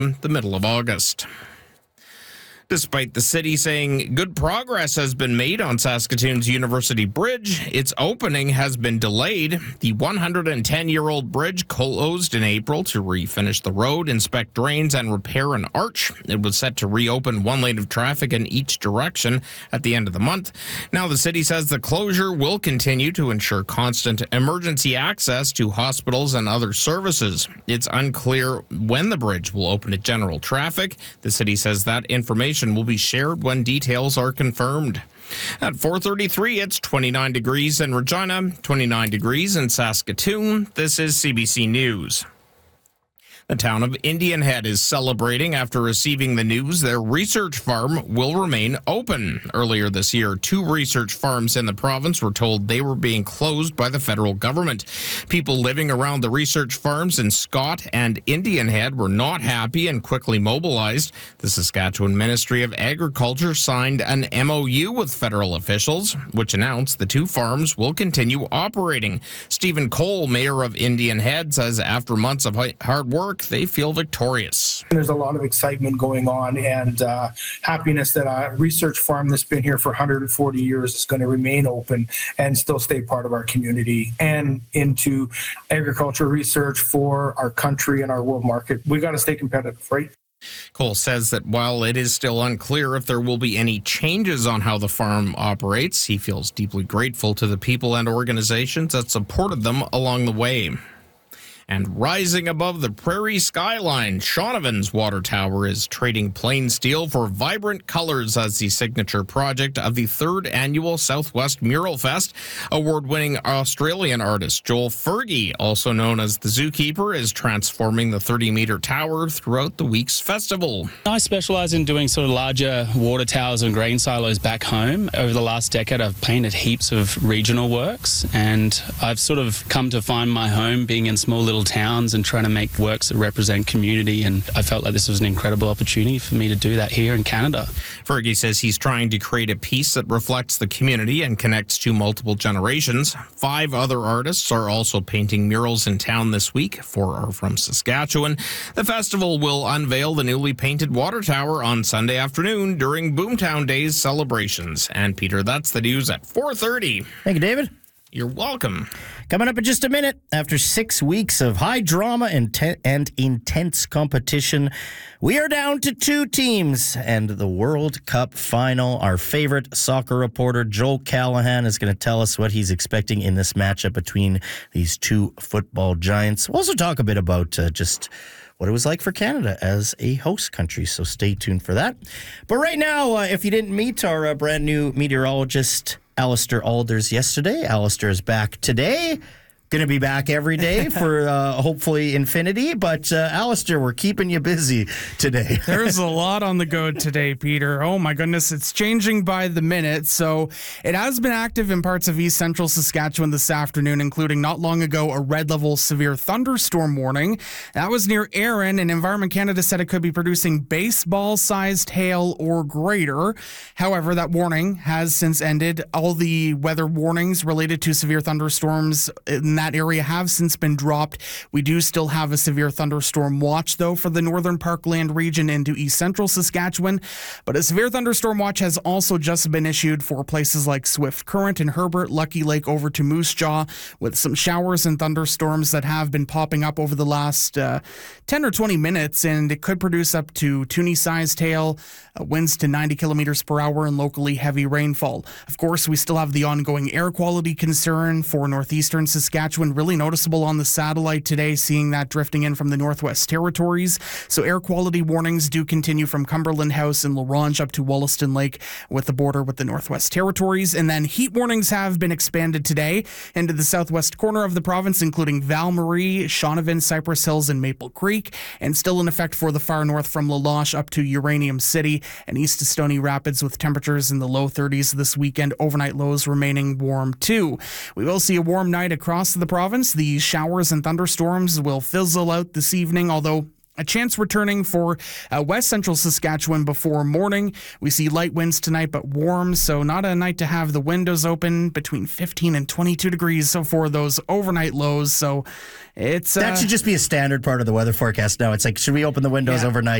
the middle of August. Despite the city saying good progress has been made on Saskatoon's University Bridge, its opening has been delayed. The 110-year-old bridge closed in April to refinish the road, inspect drains, and repair an arch. It was set to reopen one lane of traffic in each direction at the end of the month. Now the city says the closure will continue to ensure constant emergency access to hospitals and other services. It's unclear when the bridge will open to general traffic. The city says that information will be shared when details are confirmed. At 4:33, it's 29 degrees in Regina, 29 degrees in Saskatoon. This is CBC News. The town of Indian Head is celebrating after receiving the news their research farm will remain open. Earlier this year, 2 research farms in the province were told they were being closed by the federal government. People living around the research farms in Scott and Indian Head were not happy and quickly mobilized. The Saskatchewan Ministry of Agriculture signed an MOU with federal officials, which announced the 2 farms will continue operating. Stephen Cole, mayor of Indian Head, says after months of hard work, they feel victorious. There's a lot of excitement going on and happiness that a research farm that's been here for 140 years is going to remain open and still stay part of our community and into agriculture research for our country and our world market. We got to stay competitive, right? Cole says that while it is still unclear if there will be any changes on how the farm operates, he feels deeply grateful to the people and organizations that supported them along the way. And rising above the prairie skyline, Shaughnevin's water tower is trading plain steel for vibrant colors as the signature project of the 3rd annual Southwest Mural Fest. Award-winning Australian artist Joel Fergie, also known as the Zookeeper, is transforming the 30-meter tower throughout the week's festival. I specialise in doing sort of larger water towers and grain silos back home. Over the last decade, I've painted heaps of regional works, and I've sort of come to find my home being in small little towns and trying to make works that represent community, and I felt like this was an incredible opportunity for me to do that here in Canada. Fergie says he's trying to create a piece that reflects the community and connects to multiple generations. 5 other artists are also painting murals in town this week. 4 are from Saskatchewan. The festival will unveil the newly painted water tower on Sunday afternoon during Boomtown Day's celebrations. And Peter, that's the news at 4:30. Thank you, David. You're welcome. Coming up in just a minute, after 6 weeks of high drama and intense competition, we are down to 2 teams and the World Cup final. Our favorite soccer reporter, Joel Callahan, is going to tell us what he's expecting in this matchup between these 2 football giants. We'll also talk a bit about just what it was like for Canada as a host country, so stay tuned for that. But right now, if you didn't meet our brand new meteorologist, Alistair Alders, yesterday, Alistair is back today. Going to be back every day for hopefully infinity. But Alistair, we're keeping you busy today. There's a lot on the go today, Peter. Oh my goodness, it's changing by the minute. So it has been active in parts of east central Saskatchewan this afternoon, including not long ago a red level severe thunderstorm warning. That was near Erin, and Environment Canada said it could be producing baseball-sized hail or greater. However, that warning has since ended. All the weather warnings related to severe thunderstorms in that area have since been dropped. We do still have a severe thunderstorm watch, though, for the northern Parkland region into east central Saskatchewan. But a severe thunderstorm watch has also just been issued for places like Swift Current and Herbert, Lucky Lake over to Moose Jaw, with some showers and thunderstorms that have been popping up over the last 10 or 20 minutes, and it could produce up to toonie-sized hail, winds to 90 kilometers per hour, and locally heavy rainfall. Of course, we still have the ongoing air quality concern for northeastern Saskatchewan, really noticeable on the satellite today, seeing that drifting in from the Northwest Territories. So air quality warnings do continue from Cumberland House and La Ronge up to Wollaston Lake with the border with the Northwest Territories. And then heat warnings have been expanded today into the southwest corner of the province, including Val-Marie, Shaunavon, Cypress Hills, and Maple Creek, and still in effect for the far north from La Loche up to Uranium City and east to Stony Rapids, with temperatures in the low 30s this weekend, overnight lows remaining warm too. We will see a warm night across the province. The showers and thunderstorms will fizzle out this evening, although A chance returning for west central Saskatchewan before morning. We see light winds tonight, but warm, so not a night to have the windows open, between 15 and 22 degrees. So for those overnight lows, so it's that should just be a standard part of the weather forecast now. It's like, should we open the windows overnight?